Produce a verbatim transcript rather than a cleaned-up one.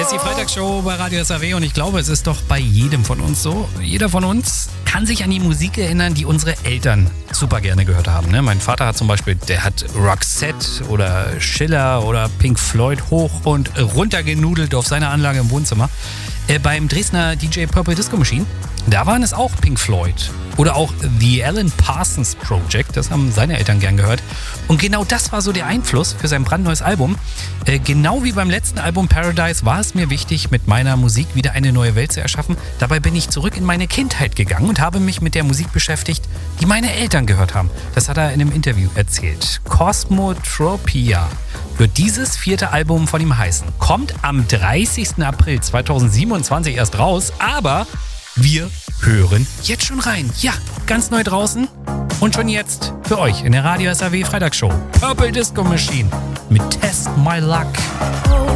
Hier ist die Freitagsshow bei Radio S A W und ich glaube, es ist doch bei jedem von uns so. Jeder von uns kann sich an die Musik erinnern, die unsere Eltern super gerne gehört haben. Ne? Mein Vater hat zum Beispiel, der hat Roxette oder Schiller oder Pink Floyd hoch und runter genudelt auf seiner Anlage im Wohnzimmer. Äh, beim Dresdner D J Purple Disco Machine, da waren es auch Pink Floyd. Oder auch The Alan Parsons Project, das haben seine Eltern gern gehört. Und genau das war so der Einfluss für sein brandneues Album. Äh, genau wie beim letzten Album Paradise war es mir wichtig, mit meiner Musik wieder eine neue Welt zu erschaffen. Dabei bin ich zurück in meine Kindheit gegangen und habe mich mit der Musik beschäftigt, die meine Eltern gehört haben. Das hat er in einem Interview erzählt. Cosmotropia wird dieses vierte Album von ihm heißen. Kommt am dreißigsten April zweitausendsiebenundzwanzig erst raus, aber wir hören jetzt schon rein. Ja, ganz neu draußen und schon jetzt für euch in der Radio S A W Freitagsshow. Purple Disco Machine mit Test My Luck.